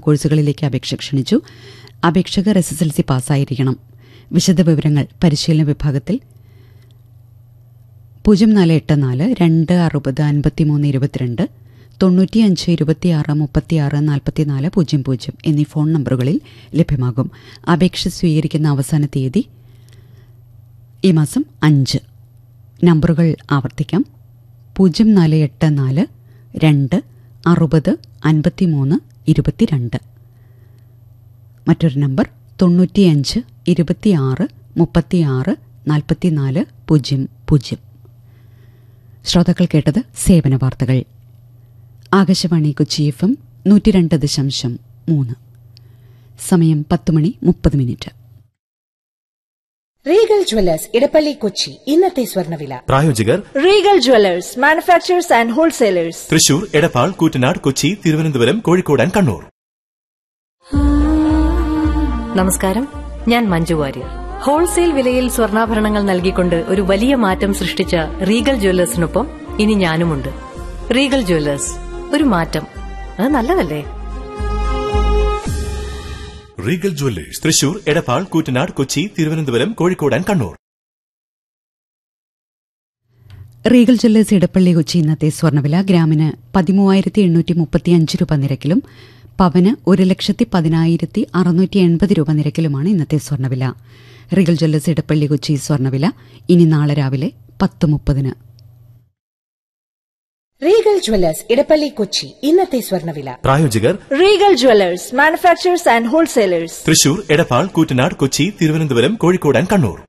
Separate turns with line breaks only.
കോഴ്സുകളിലേക്ക് അപേക്ഷ ക്ഷണിച്ചു. അപേക്ഷകർ SSLC പാസ്സായിരിക്കണം. വിശദവിവരങ്ങൾ പരിശീലന വിഭാഗത്തിൽ 0484 260 53 22 95 26 36 44 00 എന്നീ ഫോൺ നമ്പറുകളിൽ ലഭ്യമാകും. അപേക്ഷ സ്വീകരിക്കുന്ന അവസാന തീയതി ഈ മാസം 5. നമ്പറുകൾ ആവർത്തിക്കാം: 0484 260 53 22. മറ്റൊരു നമ്പർ 95 26 36 44 00. ശ്രോതാക്കൾ കേട്ടത് സേവന വാർത്തകൾ. ആകാശവാണി കൊച്ചി FM 102.3. സമയം 10:30.
Regal Jewellers Edappally Kochi. ഇന്നത്തെ സ്വർണ്ണവില.
പ്രായോജകർ
Regal Jewellers, manufacturers and wholesalers,
Thrissur, Edappal, Koottanad, Kochi, Thiruvananthapuram, Kozhikode and Kannur.
നമസ്കാരം, ഞാൻ മഞ്ജു വാര്യർ. ഹോൾസെയിൽ വിലയിൽ സ്വർണ്ണാഭരണങ്ങൾ നൽകിക്കൊണ്ട് ഒരു വലിയ മാറ്റം സൃഷ്ടിച്ച റീഗൽ ജ്വല്ലേഴ്സിനൊപ്പം ഇനി ഞാനുമുണ്ട്. റീഗൽ ജ്വല്ലേഴ്സ്, ഒരു മാറ്റം. അത് നല്ലതല്ലേ?
Regal Jewellers, Thrissur, Edappal, Koottanad, Kochi, Thiruvananthapuram, Kozhikode and Kannur.
Regal Jewellers Edappally Kochi. ഇന്നത്തെ സ്വർണ്ണവില ഗ്രാമിന് 13,835 രൂപ നിരക്കിലും പവന് 1,10,680 രൂപ നിരക്കിലുമാണ് ഇന്നത്തെ സ്വർണ്ണവില. റീഗൽ ജ്വല്ലേഴ്സ് ഇടപ്പള്ളി കൊച്ചി സ്വർണ്ണവില ഇനി നാളെ രാവിലെ 10:30.
Regal Jewellers Edappally Kochi. ഇന്നത്തെ സ്വർണ്ണവില.
പ്രായോജകർ
Regal Jewellers, manufacturers and wholesalers,
Thrissur, Edappal, Koottanad, Kochi, Thiruvananthapuram, Kozhikode and Kannur.